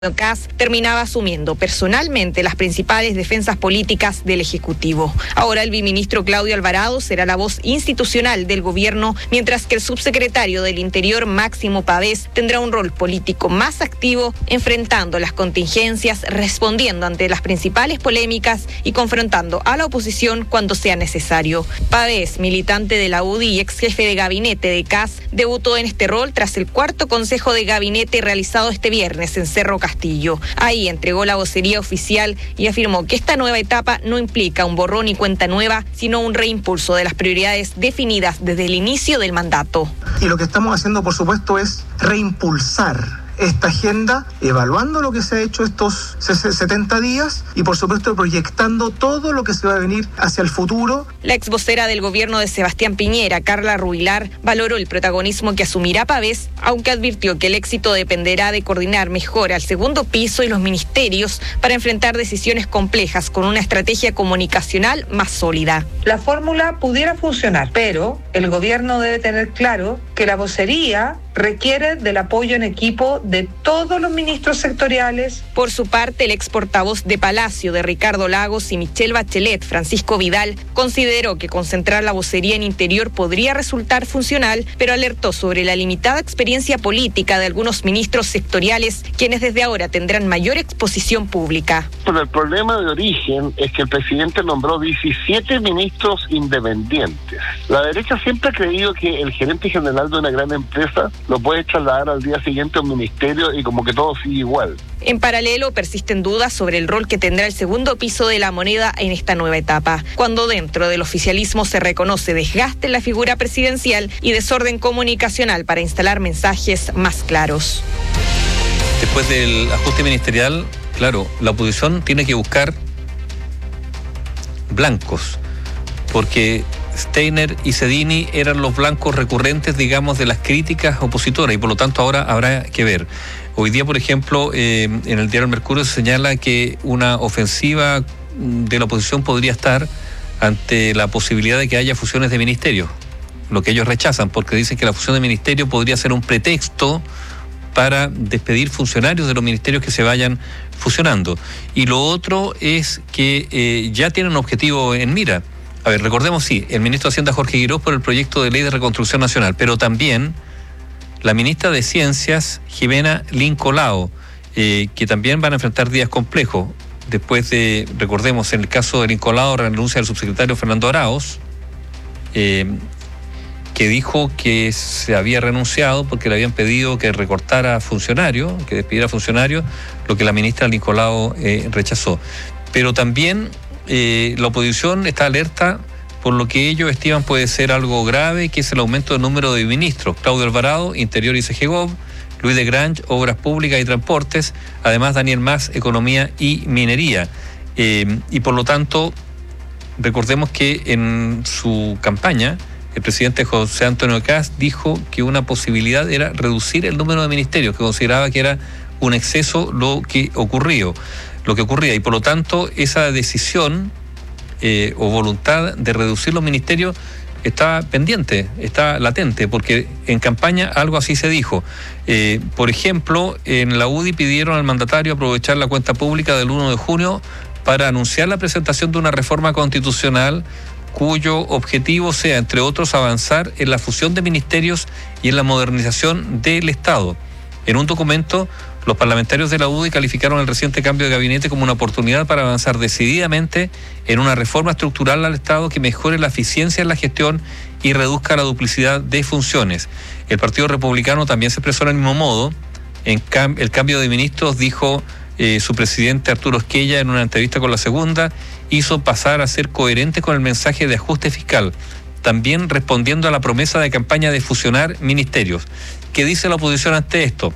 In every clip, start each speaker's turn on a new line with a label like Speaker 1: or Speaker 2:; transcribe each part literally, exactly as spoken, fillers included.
Speaker 1: Kast terminaba asumiendo personalmente las principales defensas políticas del Ejecutivo. Ahora el biministro Claudio Alvarado será la voz institucional del gobierno, mientras que el subsecretario del Interior, Máximo Pavés, tendrá un rol político más activo, enfrentando las contingencias, respondiendo ante las principales polémicas y confrontando a la oposición cuando sea necesario. Pavés, militante de la U D I y ex jefe de gabinete de Kast, debutó en este rol tras el cuarto consejo de gabinete realizado este viernes en Cerro Castillo. Castillo. Ahí entregó la vocería oficial y afirmó que esta nueva etapa no implica un borrón y cuenta nueva, sino un reimpulso de las prioridades definidas desde el inicio del mandato.
Speaker 2: Y lo que estamos haciendo, por supuesto, es reimpulsar esta agenda, evaluando lo que se ha hecho estos setenta días y, por supuesto, proyectando todo lo que se va a venir hacia el futuro.
Speaker 1: La ex vocera del gobierno de Sebastián Piñera, Carla Ruilar, valoró el protagonismo que asumirá Pavés, aunque advirtió que el éxito dependerá de coordinar mejor al segundo piso y los ministerios para enfrentar decisiones complejas con una estrategia comunicacional más sólida.
Speaker 3: La fórmula pudiera funcionar, pero el gobierno debe tener claro que la vocería requiere del apoyo en equipo de todos los ministros sectoriales.
Speaker 1: Por su parte, el ex portavoz de Palacio de Ricardo Lagos y Michelle Bachelet, Francisco Vidal, consideró que concentrar la vocería en Interior podría resultar funcional, pero alertó sobre la limitada experiencia política de algunos ministros sectoriales, quienes desde ahora tendrán mayor exposición pública.
Speaker 4: Pero el problema de origen es que el presidente nombró diecisiete ministros independientes. La derecha siempre ha creído que el gerente general de una gran empresa lo puede trasladar al día siguiente a un ministerio y como que todo sigue igual.
Speaker 1: En paralelo, persisten dudas sobre el rol que tendrá el segundo piso de la moneda en esta nueva etapa, cuando dentro del oficialismo se reconoce desgaste en la figura presidencial y desorden comunicacional para instalar mensajes más claros.
Speaker 5: Después del ajuste ministerial, claro, la oposición tiene que buscar blancos, porque Steiner y Cedini eran los blancos recurrentes, digamos, de las críticas opositoras y por lo tanto ahora habrá que ver. Hoy día, por ejemplo, eh, en el diario El Mercurio se señala que una ofensiva de la oposición podría estar ante la posibilidad de que haya fusiones de ministerios, lo que ellos rechazan, porque dicen que la fusión de ministerios podría ser un pretexto para despedir funcionarios de los ministerios que se vayan fusionando. Y lo otro es que eh, ya tienen un objetivo en mira. A ver, recordemos, sí, el ministro de Hacienda Jorge Guirós por el proyecto de ley de reconstrucción nacional, pero también la ministra de Ciencias, Jimena Lincolao, eh, que también van a enfrentar días complejos. Después de, recordemos, en el caso de Lincolao, renuncia del subsecretario Fernando Arauz, eh, que dijo que se había renunciado porque le habían pedido que recortara funcionarios, que despidiera funcionarios, lo que la ministra Lincolao eh, rechazó. Pero también Eh, la oposición está alerta por lo que ellos estiman puede ser algo grave, que es el aumento del número de ministros. Claudio Alvarado, Interior y C G Gov, Luis de Grange, Obras Públicas y Transportes, además Daniel Mas, Economía y Minería. Eh, y por lo tanto, recordemos que en su campaña, el presidente José Antonio Kast dijo que una posibilidad era reducir el número de ministerios, que consideraba que era un exceso lo que ocurrió. lo que ocurría, y por lo tanto esa decisión eh, o voluntad de reducir los ministerios está pendiente, está latente, porque en campaña algo así se dijo. Eh, por ejemplo, en la U D I pidieron al mandatario aprovechar la cuenta pública del uno de junio para anunciar la presentación de una reforma constitucional cuyo objetivo sea, entre otros, avanzar en la fusión de ministerios y en la modernización del Estado. En un documento, los parlamentarios de la U D I calificaron el reciente cambio de gabinete como una oportunidad para avanzar decididamente en una reforma estructural al Estado que mejore la eficiencia en la gestión y reduzca la duplicidad de funciones. El Partido Republicano también se expresó del mismo modo. En cam- el cambio de ministros, dijo eh, su presidente Arturo Esquella en una entrevista con La Segunda, hizo pasar a ser coherente con el mensaje de ajuste fiscal, también respondiendo a la promesa de campaña de fusionar ministerios. ¿Qué dice la oposición ante esto?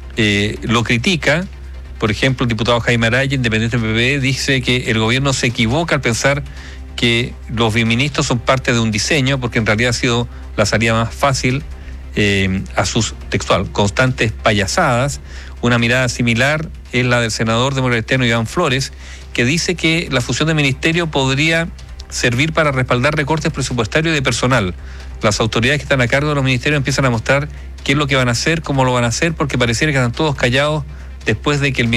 Speaker 5: Eh, lo critica, por ejemplo, el diputado Jaime Araya, independiente del P P D, dice que el gobierno se equivoca al pensar que los biministros son parte de un diseño, porque en realidad ha sido la salida más fácil eh, a sus, textual, constantes payasadas. Una mirada similar es la del senador democrático Iván Flores, que dice que la fusión de ministerio podría servir para respaldar recortes presupuestarios y de personal. Las autoridades que están a cargo de los ministerios empiezan a mostrar qué es lo que van a hacer, cómo lo van a hacer, porque pareciera que están todos callados después de que el